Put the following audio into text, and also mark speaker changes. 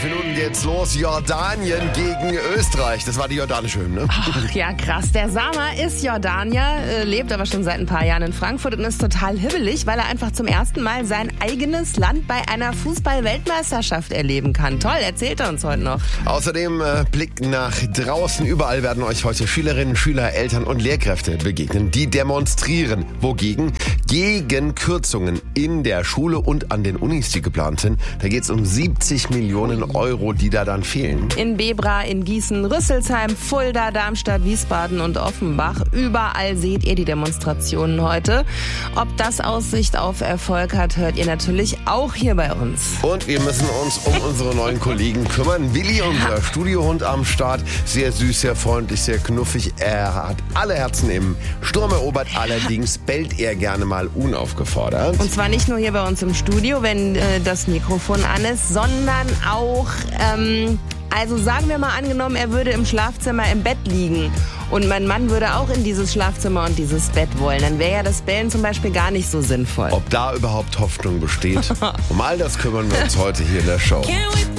Speaker 1: Minuten geht's los. Jordanien gegen Österreich. Das war die jordanische Hymne.
Speaker 2: Ach, ja, krass. Der Sama ist Jordanier, lebt aber schon seit ein paar Jahren in Frankfurt und ist total hibbelig, weil er einfach zum ersten Mal sein eigenes Land bei einer Fußball-Weltmeisterschaft erleben kann. Toll, erzählt er uns heute noch.
Speaker 1: Außerdem Blick nach draußen. Überall werden euch heute Schülerinnen, Schüler, Eltern und Lehrkräfte begegnen, die demonstrieren. Wogegen? Gegen Kürzungen in der Schule und an den Unis, die geplant sind. Da geht's um 70 Millionen Euro, die da dann fehlen.
Speaker 2: In Bebra, in Gießen, Rüsselsheim, Fulda, Darmstadt, Wiesbaden und Offenbach. Überall seht ihr die Demonstrationen heute. Ob das Aussicht auf Erfolg hat, hört ihr natürlich auch hier bei uns.
Speaker 1: Und wir müssen uns um unsere neuen Kollegen kümmern. Willi, unser Studiohund am Start. Sehr süß, sehr freundlich, sehr knuffig. Er hat alle Herzen im Sturm erobert. Allerdings bellt er gerne mal unaufgefordert.
Speaker 2: Und zwar nicht nur hier bei uns im Studio, wenn das Mikrofon an ist, sondern auch, also sagen wir mal angenommen, er würde im Schlafzimmer im Bett liegen und mein Mann würde auch in dieses Schlafzimmer und dieses Bett wollen, dann wäre ja das Bellen zum Beispiel gar nicht so sinnvoll.
Speaker 1: Ob da überhaupt Hoffnung besteht? Um all das kümmern wir uns heute hier in der Show.